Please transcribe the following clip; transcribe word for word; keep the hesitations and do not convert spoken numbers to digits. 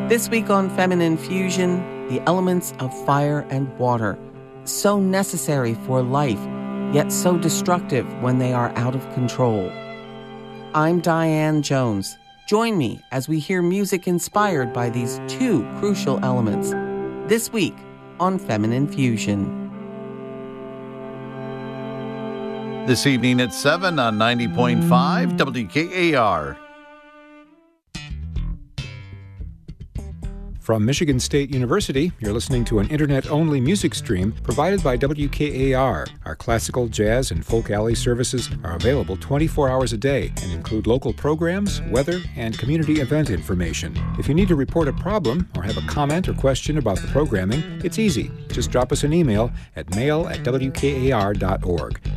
This week on Feminine Fusion, the elements of fire and water, so necessary for life, yet so destructive when they are out of control. I'm Diane Jones. Join me as we hear music inspired by these two crucial elements. This week on Feminine Fusion. This evening at seven on ninety point five W K A R. From Michigan State University, you're listening to an internet-only music stream provided by W K A R. Our classical, jazz, and folk alley services are available twenty-four hours a day and include local programs, weather, and community event information. If you need to report a problem or have a comment or question about the programming, it's easy. Just drop us an email at mail at W K A R dot org.